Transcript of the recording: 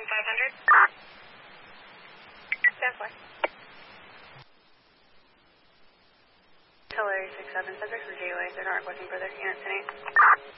500. Stand by. Hillary 67, subjects for GOA, they're not requesting further unit 10-8.